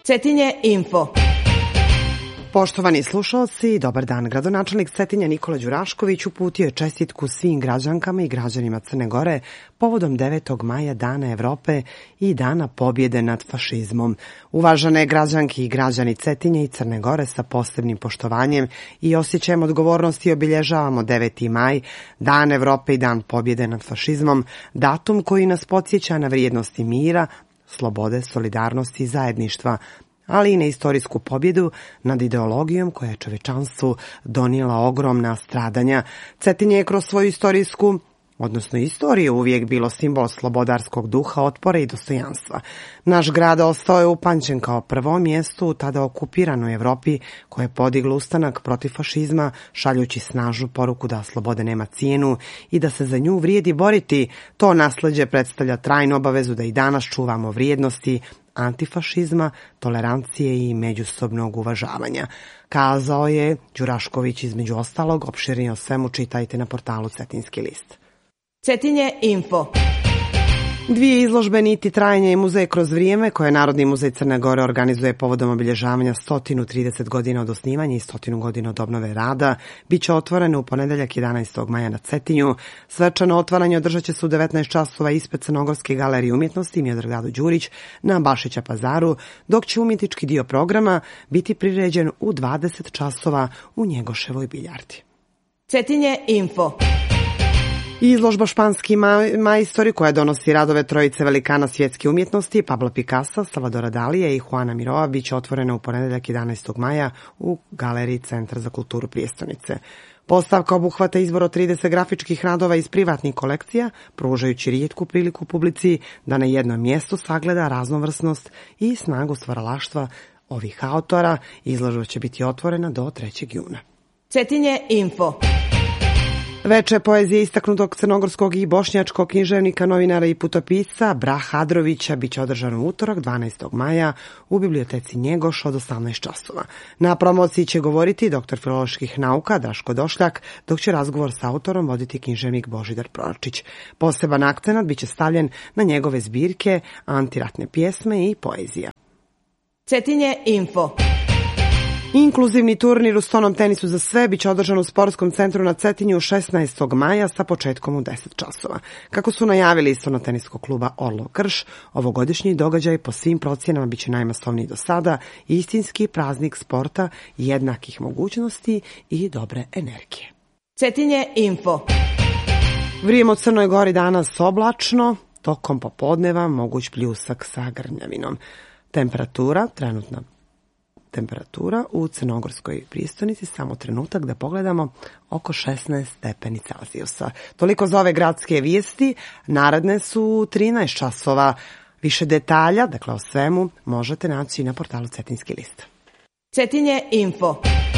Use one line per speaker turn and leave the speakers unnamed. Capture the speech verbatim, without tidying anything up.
Cetinje info.
Poštovani slušalci, dobar dan. Gradonačelnik Cetinja Nikola Đurašković uputio je čestitku svim građankama i građanima Crne Gore povodom devetog maja, Dana Evrope i Dana pobjede nad fašizmom. Uvažene građanke i građani Cetinja i Crne Gore, sa posebnim poštovanjem i osjećajem odgovornosti obilježavamo deveti maj, Dan Evrope i Dan pobjede nad fašizmom, datum koji nas podsjeća na vrijednosti mira, slobode, solidarnosti i zajedništva, ali i na istorijsku pobjedu nad ideologijom koja je čovečanstvu donijela ogromna stradanja. Cetinje je kroz svoju istorijsku, odnosno istoriju, uvijek bilo simbol slobodarskog duha, otpora i dostojanstva. Naš grad ostao je upamćen kao prvo mjesto u tada okupiranoj Evropi koje je podiglo ustanak protiv fašizma, šaljući snažnu poruku da slobode nema cijenu i da se za nju vrijedi boriti. To nasleđe predstavlja trajnu obavezu da i danas čuvamo vrijednosti antifašizma, tolerancije i međusobnog uvažavanja. Kazao je Đurašković, između ostalog. Opširnije o svemu čitajte na portalu Cetinski list.
Cetinje info.
Dvije izložbe Niti trajanja i muzej kroz vrijeme koje Narodni muzej Crne Gore organizuje povodom obilježavanja sto trideset godina od osnivanja i sto godina od obnove rada biće otvorene u ponedeljak jedanaestog maja na Cetinju. Svečano otvaranje održat će se u devetnaest časova ispred Crnogorske galerije umjetnosti Miodrag Đurić na Bašića Pazaru, dok će umjetnički dio programa biti priređen u dvadeset časova u Njegoševoj biljardi.
Cetinje info.
Izložba Španski majstori koja donosi radove trojice velikana svjetske umjetnosti, Pablo Picassa, Salvadora Dalija i Juana Miroa, biće otvorena u ponedeljak jedanaestog maja u galeriji Centra za kulturu prijestolnice. Postavka obuhvata izbor od trideset grafičkih radova iz privatnih kolekcija, pružajući rijetku priliku publici da na jednom mjestu sagleda raznovrsnost i snagu stvaralaštva ovih autora. Izložba će biti otvorena do trećeg juna.
Cetinje info.
Veče poezije istaknutog crnogorskog i bošnjačkog književnika, novinara i putopisca Braha Hadrovića biće održano u utorak dvanaestog maja u biblioteci Njegoš od osamnaest časova. Na promociji će govoriti doktor filoloških nauka Daško Došljak, dok će razgovor sa autorom voditi književnik Božidar Pronačić. Poseban akcenat biće stavljen na njegove zbirke antiratne pjesme i poezija.
Cetinje info.
Inkluzivni turnir u stonom tenisu za sve biće održan u sportskom centru na Cetinju šesnaestog maja sa početkom u deset časova. Kako su najavili iz stono-teniskog kluba Orlov Krš, ovogodišnji događaj po svim procjenama biće najmasovniji do sada, istinski praznik sporta, jednakih mogućnosti i dobre energije.
Cetinje info.
Vrijeme u Crnoj Gori danas oblačno, tokom popodneva moguć pljusak sa grmljavinom. Temperatura trenutna Temperatura u crnogorskoj prijestolnici, samo trenutak da pogledamo, oko šesnaest stepeni Celzijusa. Toliko za ove gradske vijesti. Naredne su trinaest časova. Više detalja, dakle o svemu, možete naći na portalu Cetinski list.
Cetinje info.